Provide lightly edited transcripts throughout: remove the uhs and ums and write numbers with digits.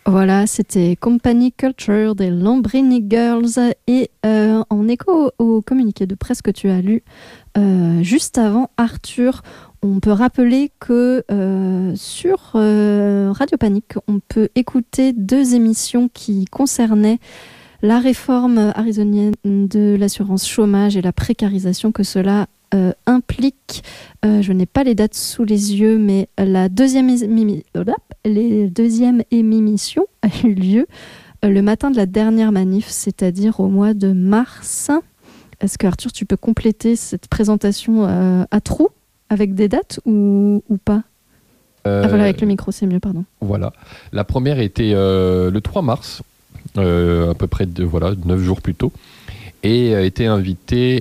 Voilà, c'était Company Culture des Lambrini Girls et en écho au communiqué de presse que tu as lu juste avant, Arthur, on peut rappeler que sur Radio Panique, on peut écouter 2 émissions qui concernaient la réforme arizonienne de l'assurance chômage et la précarisation que cela implique. Je n'ai pas les dates sous les yeux, mais la deuxième émission a eu lieu le matin de la dernière manif, c'est-à-dire au mois de mars. Est-ce que Arthur, tu peux compléter cette présentation à trous avec des dates ou pas voilà, avec le micro, c'est mieux, pardon. Voilà. La première était le 3 mars, à peu près 9 jours plus tôt, et était invité...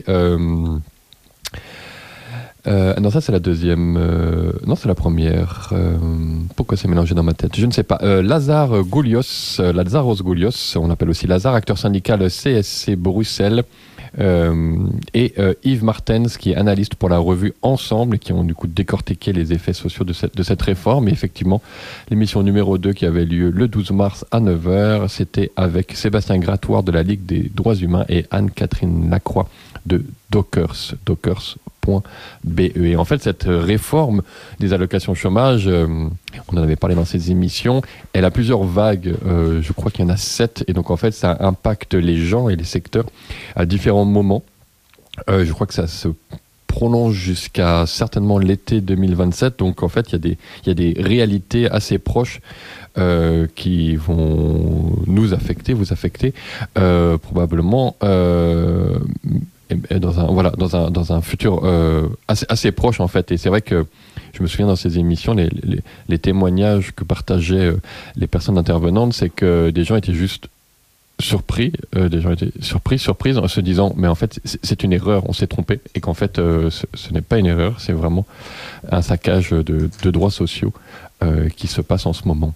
non, ça c'est la deuxième. Non, c'est la première. Pourquoi c'est mélangé dans ma tête? Je ne sais pas. Lazaros Goulios, on l'appelle aussi Lazare, acteur syndical CSC Bruxelles, et Yves Martens, qui est analyste pour la revue Ensemble, qui ont du coup décortiqué les effets sociaux de cette réforme. Et effectivement, l'émission numéro 2 qui avait lieu le 12 mars à 9h, c'était avec Sébastien Grattoir de la Ligue des droits humains et Anne-Catherine Lacroix de Dockers.be. Et en fait, cette réforme des allocations chômage, on en avait parlé dans ces émissions, elle a plusieurs vagues, je crois qu'il y en a 7, et donc en fait, ça impacte les gens et les secteurs à différents moments. Je crois que ça se prolonge jusqu'à certainement l'été 2027, donc en fait, il y a des réalités assez proches qui vont nous affecter, vous affecter, probablement... dans un futur assez proche en fait. Et c'est vrai que je me souviens dans ces émissions, les témoignages que partageaient les personnes intervenantes, c'est que des gens étaient juste surprises en se disant mais en fait c'est une erreur, on s'est trompé, et qu'en fait ce n'est pas une erreur, c'est vraiment un saccage de droits sociaux qui se passe en ce moment.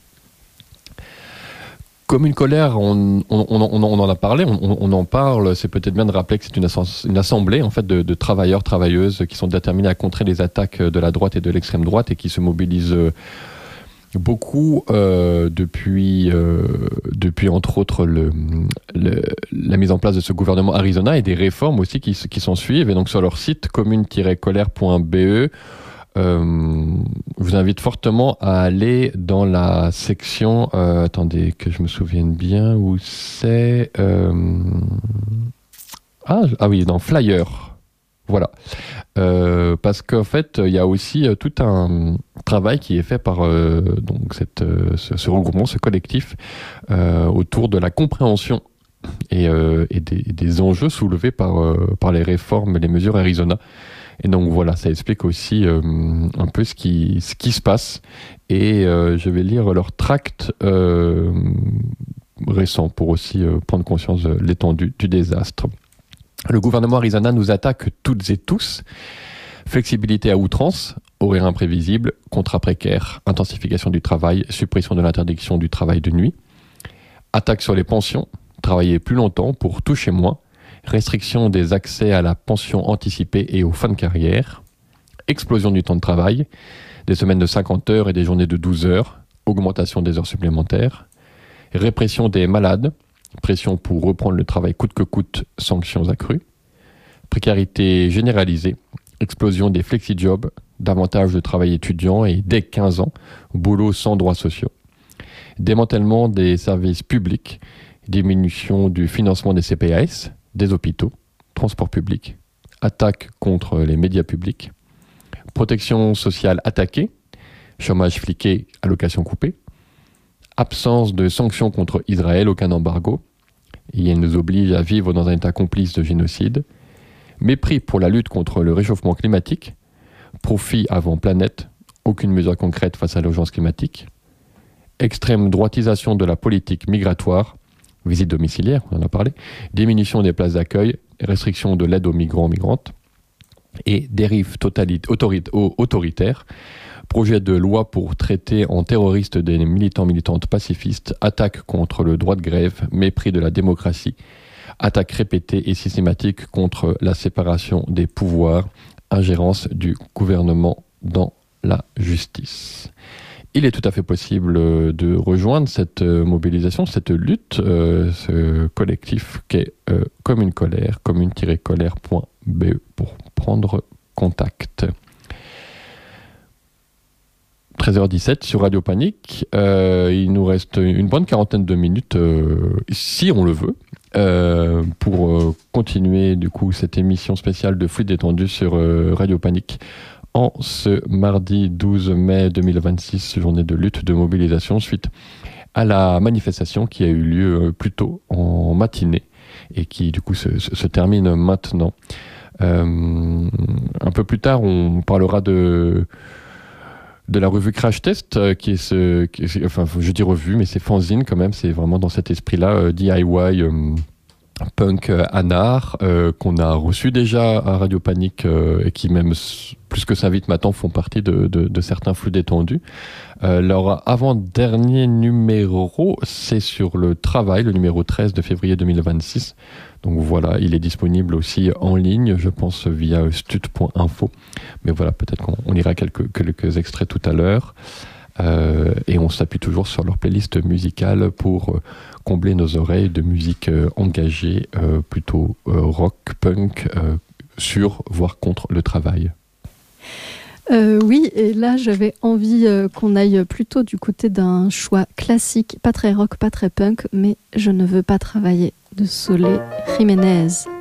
Comme une colère, on en a parlé, on en parle. C'est peut-être bien de rappeler que c'est une assemblée en fait de travailleurs, travailleuses qui sont déterminés à contrer les attaques de la droite et de l'extrême droite et qui se mobilisent beaucoup depuis entre autres la mise en place de ce gouvernement Arizona et des réformes aussi qui s'en suivent. Et donc sur leur site commune-colère.be, je vous invite fortement à aller dans la section, attendez que je me souvienne bien où c'est, oui, dans Flyer, voilà, parce qu'en fait il y a aussi tout un travail qui est fait par donc ce regroupement, ce collectif, autour de la compréhension et des enjeux soulevés par les réformes et les mesures Arizona. Et donc voilà, ça explique aussi un peu ce qui se passe. Et je vais lire leur tract récent pour aussi prendre conscience de l'étendue du désastre. Le gouvernement Arizona nous attaque toutes et tous. Flexibilité à outrance, horaires imprévisibles, contrats précaires, intensification du travail, suppression de l'interdiction du travail de nuit, attaque sur les pensions, travailler plus longtemps pour toucher moins, restriction des accès à la pension anticipée et aux fins de carrière, explosion du temps de travail, des semaines de 50 heures et des journées de 12 heures, augmentation des heures supplémentaires, répression des malades, pression pour reprendre le travail coûte que coûte, sanctions accrues, précarité généralisée, explosion des flexi-jobs, davantage de travail étudiant et dès 15 ans, boulot sans droits sociaux, démantèlement des services publics, diminution du financement des CPAS, des hôpitaux, transports publics, attaque contre les médias publics, protection sociale attaquée, chômage fliqué, allocations coupées, absence de sanctions contre Israël, aucun embargo, et elle nous oblige à vivre dans un état complice de génocide, mépris pour la lutte contre le réchauffement climatique, profit avant planète, aucune mesure concrète face à l'urgence climatique, extrême droitisation de la politique migratoire, visite domiciliaire, on en a parlé, diminution des places d'accueil, restriction de l'aide aux migrants, migrantes, et dérive autoritaire, projet de loi pour traiter en terroristes des militants, militantes pacifistes, attaque contre le droit de grève, mépris de la démocratie, attaque répétée et systématique contre la séparation des pouvoirs, ingérence du gouvernement dans la justice. il est tout à fait possible de rejoindre cette mobilisation, cette lutte, ce collectif qui est Commune Colère, commune-colère.be pour prendre contact. 13h17 sur Radio Panique. Il nous reste une bonne quarantaine de minutes, si on le veut, pour continuer du coup cette émission spéciale de Fluide Détendu sur Radio Panique en ce mardi 12 mai 2026, journée de lutte, de mobilisation suite à la manifestation qui a eu lieu plus tôt en matinée et qui du coup se termine maintenant. Un peu plus tard, on parlera de la revue Crash Test, enfin, je dis revue, mais c'est fanzine quand même, c'est vraiment dans cet esprit-là, DIY, punk anard, qu'on a reçu déjà à Radio Panique, et qui même, plus que s'invite maintenant, font partie de certains flux détendus. Leur avant-dernier numéro, c'est sur le travail, le numéro 13 de février 2026. Donc voilà, il est disponible aussi en ligne, je pense via stut.info. Mais voilà, peut-être qu'on lira quelques extraits tout à l'heure. Et on s'appuie toujours sur leur playlist musicale pour combler nos oreilles de musique engagée, plutôt rock, punk, sur, voire contre le travail. Oui, et là j'avais envie qu'on aille plutôt du côté d'un choix classique, pas très rock, pas très punk, mais Je ne veux pas travailler, de Solé Jiménez.